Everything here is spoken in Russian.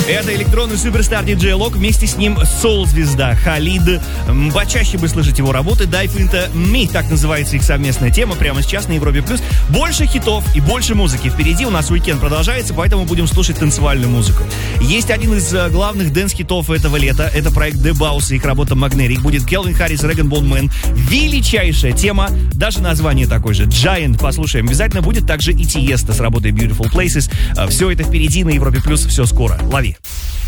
Это электронный суперстар диджей Лок, вместе с ним соул-звезда Халид. Почаще вы слышите его работы. Dive Into Me, так называется их совместная тема, прямо сейчас на Европе Плюс. Больше хитов и больше музыки. Впереди у нас уикенд продолжается, поэтому будем слушать танцевальную музыку. Есть один из главных дэнс-хитов этого лета. Это проект The Boss и их работа Magnetic. Будет Келвин Харрис, Рэган Болдмен. Величайшая тема, даже название такое же, Giant. Послушаем. Обязательно будет также и Тиеста с работой Beautiful Places. Все это впереди на Европе Плюс. Все скоро. Лови.